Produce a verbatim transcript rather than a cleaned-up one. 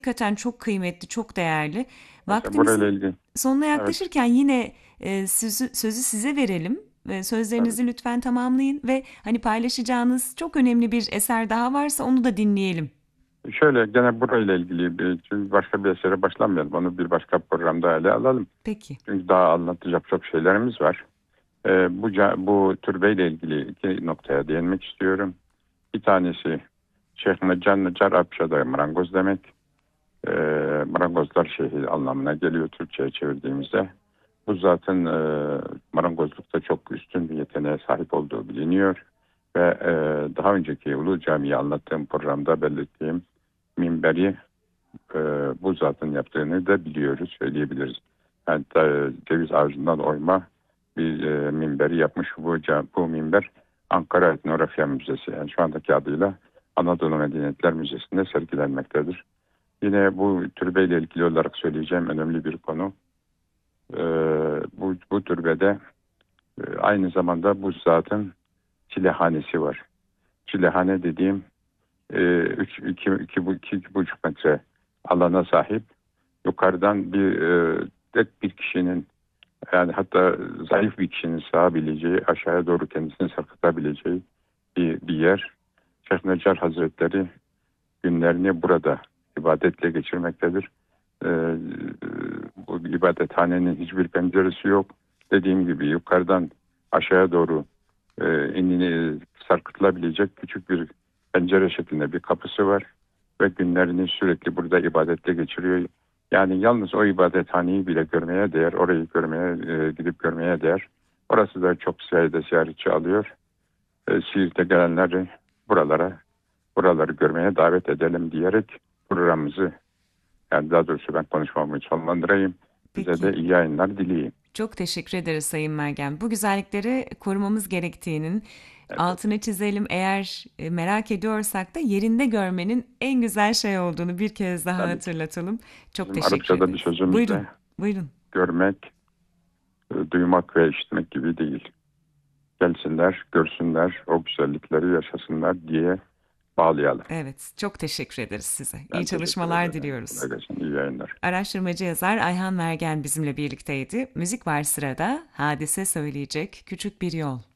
hakikaten çok kıymetli, çok değerli. Mesela burayla Vaktimizin ilgili. sonuna Evet, yaklaşırken yine e, sözü, sözü size verelim. E, tabii. Sözlerinizi lütfen tamamlayın ve hani paylaşacağınız çok önemli bir eser daha varsa onu da dinleyelim. Şöyle gene burayla ilgili bir, çünkü başka bir esere başlamayalım. Onu bir başka programda ele alalım. Peki. Çünkü daha anlatacak çok şeylerimiz var. Ee, bu, ca- bu türbeyle ilgili iki noktaya değinmek istiyorum. Bir tanesi Şeyh Meccan Necar Apşa'da marangoz demek. Ee, Marangozlar şehri anlamına geliyor Türkçe'ye çevirdiğimizde. Bu zaten e, marangozlukta çok üstün bir yeteneğe sahip olduğu biliniyor. Ve e, daha önceki Ulu Cami'yi anlattığım programda belirttiğim minberi e, bu zatın yaptığını da biliyoruz, söyleyebiliriz. Yani da, ceviz ağacından oyma bir e, minberi yapmış. Bu, cam- bu minber Ankara Etnografya Müzesi, yani şu andaki adıyla Anadolu Medeniyetler Müzesi'nde sergilenmektedir. Yine bu türbeyle ilgili olarak söyleyeceğim önemli bir konu. E, bu, bu türbede e, aynı zamanda bu zatın çilehanesi var. Çilehane dediğim e, üç, iki, iki, bu- iki, iki buçuk metre alana sahip, yukarıdan bir e, tek bir kişinin, yani hatta zayıf bir kişinin sığabileceği, aşağıya doğru kendisini sarkıtabileceği bir, bir yer. Şeyh Necar Hazretleri günlerini burada ibadetle geçirmektedir. Ee, bu ibadethanenin hiçbir penceresi yok. Dediğim gibi yukarıdan aşağıya doğru e, inini sarkıtılabilecek küçük bir pencere şeklinde bir kapısı var ve günlerini sürekli burada ibadetle geçiriyor. Yani yalnız o ibadethaneyi bile görmeye değer, orayı görmeye, e, gidip görmeye değer. Orası da çok sayıda ziyaretçi alıyor. E, Siirt'e gelenleri buralara, buraları görmeye davet edelim diyerek programımızı, yani daha doğrusu ben konuşmamı sonlandırayım. Size Peki. de iyi yayınlar dileyeyim. Çok teşekkür ederiz Sayın Mergen. Bu güzellikleri korumamız gerektiğinin Evet. altını çizelim. Eğer e, merak ediyorsak da yerinde görmenin en güzel şey olduğunu bir kez daha Tabii ki. hatırlatalım. Çok Bizim teşekkür Arapçada bir ederiz. sözümüz Buyurun, de buyurun. görmek, e, duymak ve işitmek gibi değil. Gelsinler, görsünler, o güzellikleri yaşasınlar diye bağlayalım. Evet, çok teşekkür ederiz size. İyi Ben teşekkür çalışmalar ederim. diliyoruz. Kolay gelsin, iyi yayınlar. Araştırmacı yazar Ayhan Mergen bizimle birlikteydi. Müzik var sırada. Hadise söyleyecek Küçük Bir Yol.